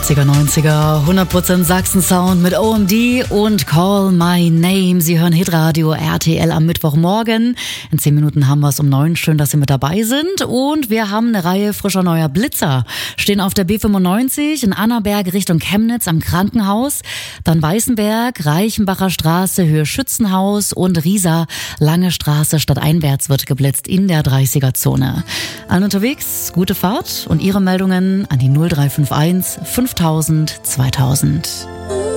80er, 90er, 100% Sachsen-Sound mit OMD und Call My Name. Sie hören Hitradio RTL am Mittwochmorgen. In 10 Minuten haben wir es um 9. Schön, dass Sie mit dabei sind. Und wir haben eine Reihe frischer neuer Blitzer. Stehen auf der B95 in Annaberg Richtung Chemnitz am Krankenhaus. Dann Weißenberg, Reichenbacher Straße, Höhe Schützenhaus und Riesa, Lange Straße stadteinwärts wird geblitzt in der 30er-Zone. Allen unterwegs, gute Fahrt und Ihre Meldungen an die 0351 5000 2000.